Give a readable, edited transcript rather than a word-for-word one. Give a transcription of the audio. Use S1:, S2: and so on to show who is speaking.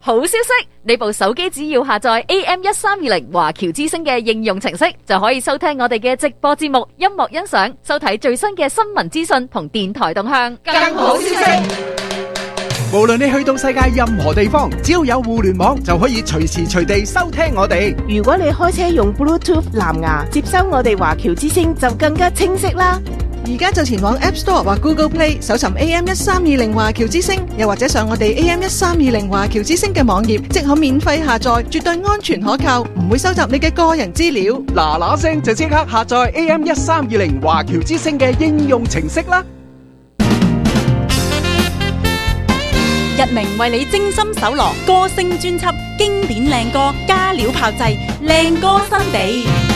S1: 好消息！你部手機只要下載 AM1320華僑之聲嘅應用程式，就可以收聽我哋嘅直播節目、音樂欣賞、收睇最新嘅新聞資訊同電台動向。
S2: 更好消息！
S3: 無論你去到世界任何地方，只要有互聯網，就可以隨時隨地收聽我哋。
S4: 如果你開車用 Bluetooth 藍牙接收我哋華僑之聲，就更加清晰啦。
S5: 而家就前往 App Store 或 Google Play 搜尋 AM1320華僑之聲，又或者上我哋 AM1320華僑之聲嘅網頁，即可免費下載，絕對安全可靠，唔會收集你嘅個人資料。
S3: 嗱聲就即刻下載 AM1320華僑之聲嘅應用程式啦！
S6: 日明為你精心搜羅歌聲專輯，經典靚歌加料炮製，靚歌新地。